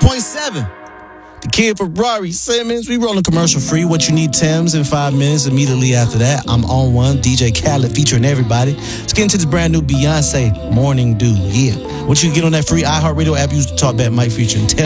100.7. The Kid Ferrari Simmons. We rolling commercial free. What you need, Tim's in 5 minutes. Immediately after that, I'm on one. DJ Khaled featuring everybody. Let's get into this brand new Beyonce Morning Dew. Yeah. What you get on that free iHeartRadio app, use the Talkback Mike featuring Tim.